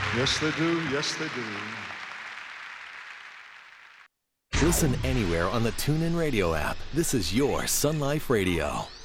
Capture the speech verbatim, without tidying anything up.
Yes, they do. Yes, they do. Listen anywhere on the TuneIn Radio app. This is your Sun Life Radio.